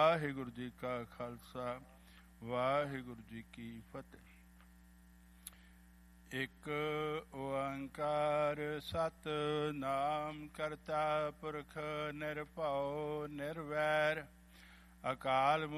ਵਾਹਿਗੁਰੂ ਜੀ ਕਾ ਖਾਲਸਾ ਵਾਹਿਗੁਰੂ ਜੀ ਕੀ ਫਤਿਹ। ਇੱਕ ਓੰਕਾਰ ਸਤਿਨਾਮ ਕਰਤਾ ਪੁਰਖ ਨਿਰਭਉ ਨਿਰਵੈਰ ਅਕਾਲ